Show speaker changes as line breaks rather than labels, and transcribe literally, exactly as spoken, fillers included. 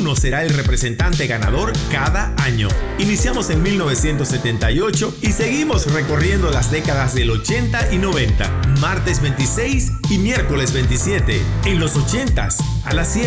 uno será el representante ganador cada año. Iniciamos en mil novecientos setenta y ocho y seguimos recorriendo las décadas del ochenta y noventa. Martes veintiséis y miércoles veintisiete. En los ochentas, a las siete.